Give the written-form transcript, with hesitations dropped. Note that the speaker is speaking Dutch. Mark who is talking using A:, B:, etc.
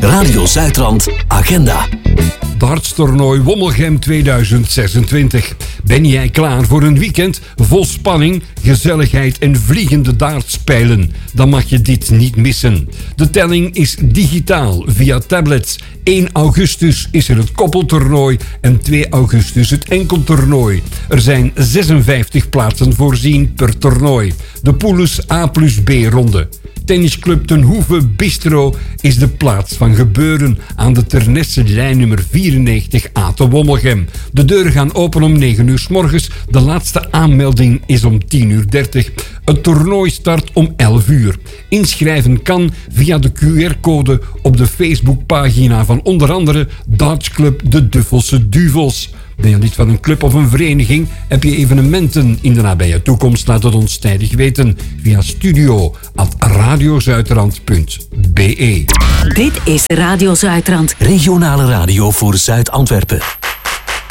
A: Radio Zuidrand Agenda.
B: Dartstoernooi Wommelgem 2026. Ben jij klaar voor een weekend vol spanning, gezelligheid en vliegende dartspijlen? Dan mag je dit niet missen. De telling is digitaal via tablets. 1 augustus is er het koppeltoernooi en 2 augustus het enkeltoernooi. Er zijn 56 plaatsen voorzien per toernooi. De poules A plus B ronde. Tennisclub Ten Hoeve Bistro is de plaats van gebeuren aan de Ternesse lijn nummer 94A te Wommelgem. De deuren gaan open om 9 uur 's morgens. De laatste aanmelding is om 10:30 uur. Het toernooi start om 11 uur. Inschrijven kan via de QR-code op de Facebookpagina van onder andere Dartsclub De Duffelse Duvels. Ben je lid van een club of een vereniging? Heb je evenementen in de nabije toekomst? Laat het ons tijdig weten via studio@radiozuidrand.be.
C: Dit is Radio Zuidrand.
A: Regionale radio voor Zuid-Antwerpen.